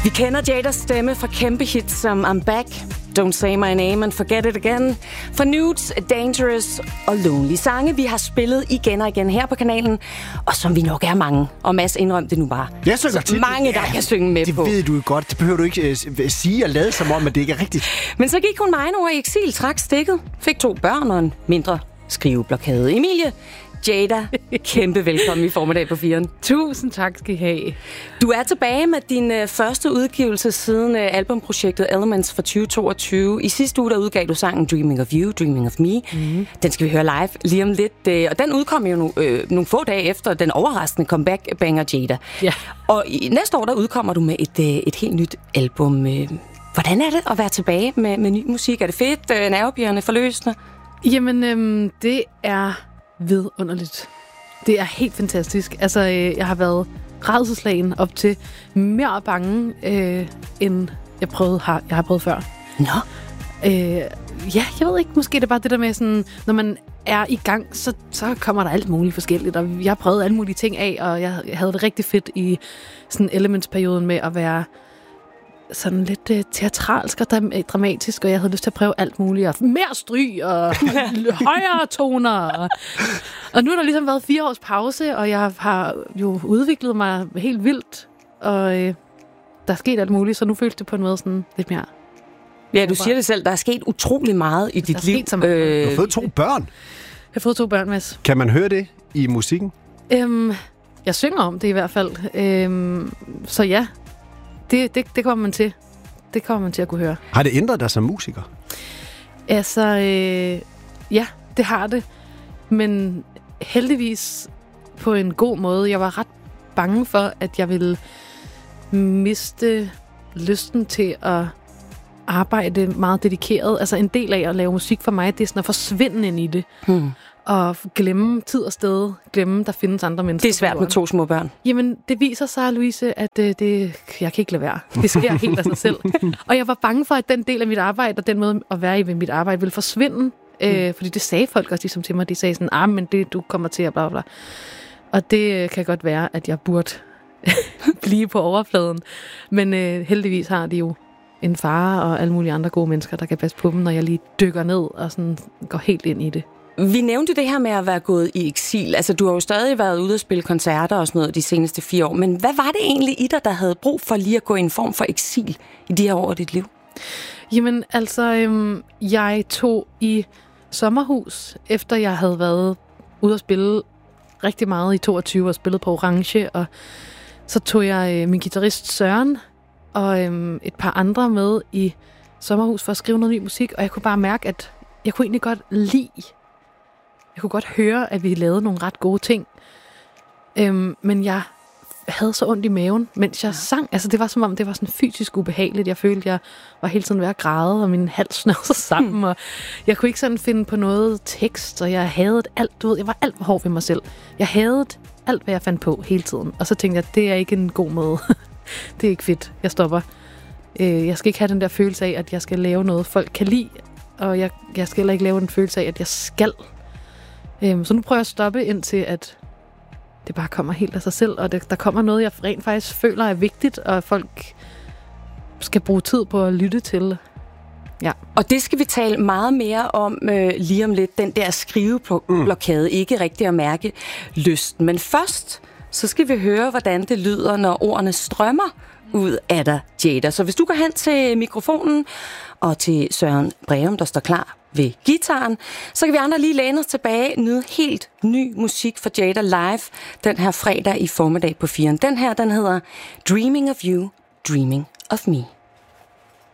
Vi kender Jadas stemme fra kæmpe hits som I'm Back, Don't Say My Name and Forget It Again, for Nudes, Dangerous og Lonely. Sange, vi har spillet igen og igen her på kanalen, og som vi nok er mange. Og Mads, indrøm det nu bare. Jeg synger til mange, der kan synge med det på. Det ved du jo godt. Det behøver du ikke sige og lade som om, at det ikke er rigtigt. Men så gik hun med egne ord i eksil, trak stikket, fik 2 børn og en mindre skriveblokade. Emilie, Jada, kæmpe velkommen i formiddag på 4'eren. Tusind tak skal I have. Du er tilbage med din første udgivelse siden albumprojektet Elements fra 2022. I sidste uge der udgav du sangen Dreaming of You, Dreaming of Me. Mm. Den skal vi høre live lige om lidt. Og den udkom jo nogle få dage efter den overraskende comeback-banger Jada. Ja. Og næste år der udkommer du med et helt nyt album. Hvordan er det at være tilbage med ny musik? Er det fedt, nervepirrende, forløsende? Jamen, det er vidunderligt. Det er helt fantastisk. Altså, jeg har været rædselsslagen op til mere bange, end jeg har prøvet før. Nå? Ja, jeg ved ikke. Måske det er bare det der med sådan, når man er i gang, så kommer der alt muligt forskelligt. Og jeg har prøvet alle mulige ting af, og jeg havde det rigtig fedt i sådan Elements-perioden med at være sådan lidt teatralsk og dramatisk, og jeg havde lyst til at prøve alt muligt, og mere stryg, og højere toner, og nu har der ligesom været 4 års pause, og jeg har jo udviklet mig helt vildt, og der er sket alt muligt, så nu føles det på en måde sådan lidt mere. Ja, du siger det selv, der er sket utrolig meget i dit liv. Du har fået 2 børn. Jeg har fået 2 børn, Mads. Kan man høre det i musikken? Jeg synger om det i hvert fald, så ja. Det kommer man til. Det kommer man til at kunne høre. Har det ændret dig som musiker? Altså, ja, det har det. Men heldigvis på en god måde. Jeg var ret bange for, at jeg ville miste lysten til at arbejde meget dedikeret. Altså en del af at lave musik for mig, det er sådan at forsvinde ind i det. Og glemme tid og sted, glemme, der findes andre mennesker. Det er svært med 2 små børn. Jamen, det viser sig, Louise, at jeg kan ikke lade være. Det sker helt af sig selv. Og jeg var bange for, at den del af mit arbejde, og den måde at være i ved mit arbejde, ville forsvinde. Fordi det sagde folk også ligesom til mig. De sagde sådan, men det du kommer til at bla bla. Og det kan godt være, at jeg burde blive på overfladen. Men heldigvis har de jo en far og alle mulige andre gode mennesker, der kan passe på dem, når jeg lige dykker ned og sådan går helt ind i det. Vi nævnte det her med at være gået i eksil. Altså, du har jo stadig været ude og spille koncerter og sådan noget de seneste 4 år. Men hvad var det egentlig i dig, der havde brug for lige at gå i en form for eksil i de her år af dit liv? Jamen, altså, jeg tog i sommerhus, efter jeg havde været ude og spille rigtig meget i 22 og spillet på Orange. Og så tog jeg min guitarist Søren og et par andre med i sommerhus for at skrive noget ny musik. Og jeg kunne bare mærke, at jeg kunne egentlig godt lide. Jeg kunne godt høre, at vi lavede nogle ret gode ting. Men jeg havde så ondt i maven, mens jeg sang. Altså, det var som om, det var sådan fysisk ubehageligt. Jeg følte, jeg var hele tiden ved at græde, og min hals snørede sig sammen. Og jeg kunne ikke sådan finde på noget tekst, og jeg havde alt. Du ved, jeg var alt for hård ved mig selv. Jeg havde alt, hvad jeg fandt på hele tiden. Og så tænkte jeg, det er ikke en god måde. Det er ikke fedt. Jeg stopper. Jeg skal ikke have den der følelse af, at jeg skal lave noget, folk kan lide. Og jeg skal heller ikke lave en følelse af, at jeg skal. Så nu prøver jeg at stoppe indtil, at det bare kommer helt af sig selv, og der kommer noget, jeg rent faktisk føler er vigtigt, og folk skal bruge tid på at lytte til. Ja. Og det skal vi tale meget mere om lige om lidt, den der skriveblokade, ikke rigtig at mærke lysten. Men først, så skal vi høre, hvordan det lyder, når ordene strømmer ud af dig, Jada. Så hvis du går hen til mikrofonen og til Søren Breum, der står klar ved gitaren, så kan vi andre lige læne os tilbage, nyde helt ny musik for Jada live den her fredag i formiddag på 4'eren. Den her, den hedder Dreaming of You, Dreaming of Me.